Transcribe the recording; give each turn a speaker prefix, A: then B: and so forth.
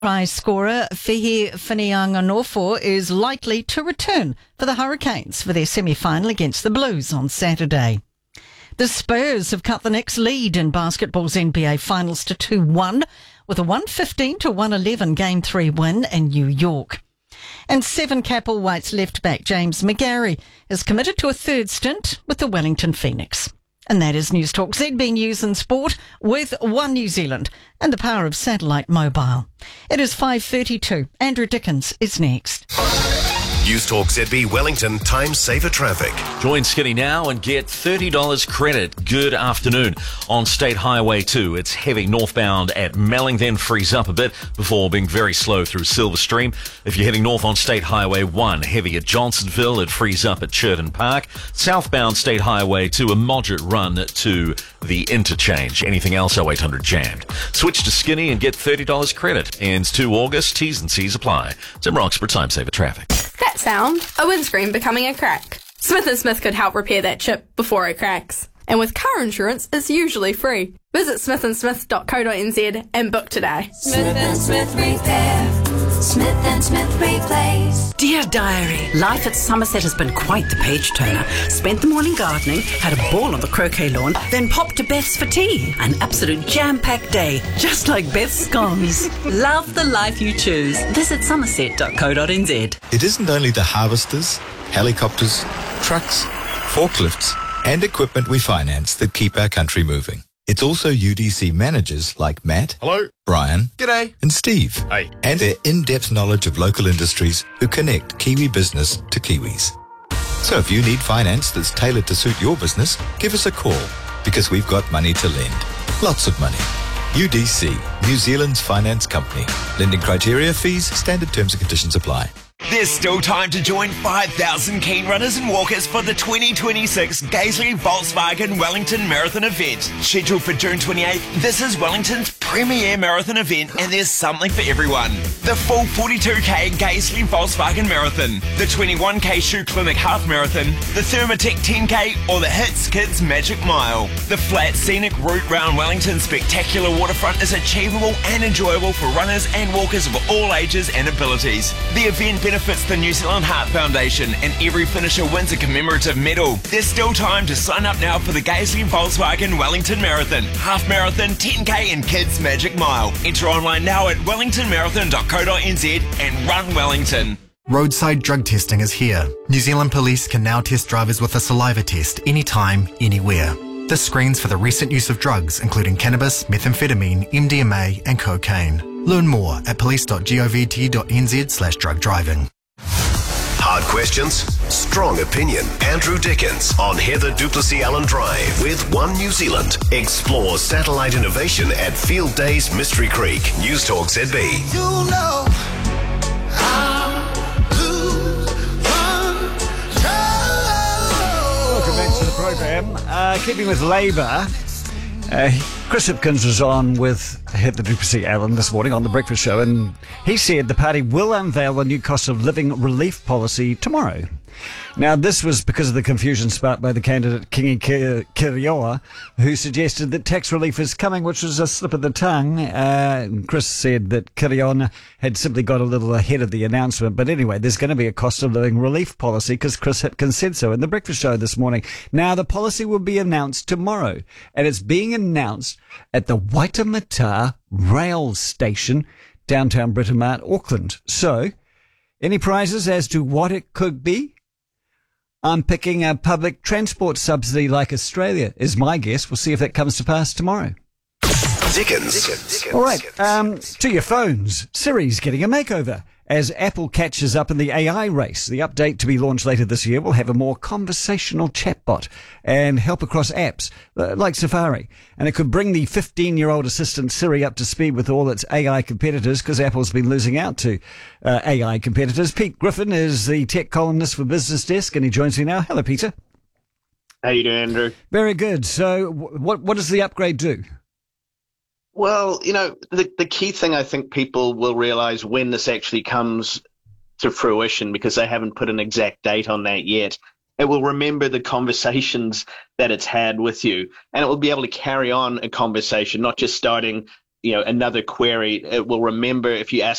A: Prize scorer Fihi Finianganofo is likely to return for the Hurricanes for their semi-final against the Blues on Saturday. The Spurs have cut the Knicks' lead in basketball's NBA Finals to 2-1 with a 115-111 Game 3 win in New York. And Seven Cap All Whites left-back James McGarry is committed to a third stint with the Wellington Phoenix. And that is News Talk ZB News and Sport with One New Zealand and the power of satellite mobile. It is 5:32. Andrew Dickens is next.
B: News Talk ZB Wellington Time Saver Traffic.
C: Join Skinny now and get $30 credit. Good afternoon. On State Highway 2, it's heavy northbound at Melling, then frees up a bit before being very slow through Silverstream. If you're heading north on State Highway 1, heavy at Johnsonville, it frees up at Churton Park. Southbound State Highway 2, a moderate run to the interchange. Anything else, 0800 jammed. Switch to Skinny and get $30 credit. Ends 2 August. T's and C's apply. Tim Roxburgh, Time Saver Traffic.
D: That sound, a windscreen becoming a crack. Smith & Smith could help repair that chip before it cracks. And with car insurance, it's usually free. Visit smithandsmith.co.nz and book today.
E: Smith & Smith Repair. Smith & Smith Replace.
F: Dear Diary, life at Somerset has been quite the page turner. Spent the morning gardening, had a ball on the croquet lawn, then popped to Beth's for tea. An absolute jam-packed day, just like Beth's scones. Love the life you choose. Visit somerset.co.nz.
G: It isn't only the harvesters, helicopters, trucks, forklifts, and equipment we finance that keep our country moving. It's also UDC managers like Matt,
H: hello,
G: Brian,
H: g'day,
G: and Steve,
H: hey,
G: and their in-depth knowledge of local industries who connect Kiwi business to Kiwis. So if you need finance that's tailored to suit your business, give us a call because we've got money to lend. Lots of money. UDC, New Zealand's finance company. Lending criteria, fees, standard terms and conditions apply.
I: There's still time to join 5,000 keen runners and walkers for the 2026 Gaisley Volkswagen Wellington Marathon event. Scheduled for June 28th, this is Wellington's premier marathon event and there's something for everyone. The full 42k Gaisley Volkswagen Marathon, the 21k Shoe Clinic Half Marathon, the Thermatech 10k or the Hits Kids Magic Mile. The flat scenic route round Wellington's spectacular waterfront is achievable and enjoyable for runners and walkers of all ages and abilities. The event benefits the New Zealand Heart Foundation and every finisher wins a commemorative medal. There's still time to sign up now for the Gaisley Volkswagen Wellington Marathon, Half Marathon, 10k and Kids Magic Mile. Enter online now at wellingtonmarathon.co.nz and run Wellington.
J: Roadside drug testing is here. New Zealand Police can now test drivers with a saliva test anytime, anywhere. This screens for the recent use of drugs including cannabis, methamphetamine, MDMA and cocaine. Learn more at police.govt.nz/drug driving.
B: Hard questions, strong opinion. Andrew Dickens on Heather Duplessis Allen Drive with One New Zealand. Explore satellite innovation at Field Days Mystery Creek. News Talk ZB.
K: You know I'll lose one child.
L: Welcome back to the programme. Keeping with Labour, Chris Hipkins was on with Heather Duplessis Allen this morning on The Breakfast Show, and he said the party will unveil a new cost of living relief policy tomorrow. Now, this was because of the confusion sparked by the candidate Kingi Kirioa, who suggested that tax relief is coming, which was a slip of the tongue. Chris said that Kirioa had simply got a little ahead of the announcement. But anyway, there's going to be a cost of living relief policy because Chris Hipkins said so in The Breakfast Show this morning. Now, the policy will be announced tomorrow, and it's being announced at the Waitemata Rail Station, downtown Britomart, Auckland. So, any prizes as to what it could be? I'm picking a public transport subsidy like Australia, is my guess. We'll see if that comes to pass tomorrow.
B: Dickens.
L: All right, to your phones. Siri's getting a makeover as Apple catches up in the AI race. The update to be launched later this year will have a more conversational chatbot and help across apps like Safari. And it could bring the 15-year-old assistant Siri up to speed with all its AI competitors because Apple's been losing out to AI competitors. Pete Griffin is the tech columnist for Business Desk and he joins me now. Hello, Peter.
M: How you doing, Andrew?
L: Very good. So what does the upgrade do?
M: Well, you know, the key thing I think people will realize when this actually comes to fruition, because they haven't put an exact date on that yet, it will remember the conversations that it's had with you, and it will be able to carry on a conversation, not just starting another query. It will remember if you ask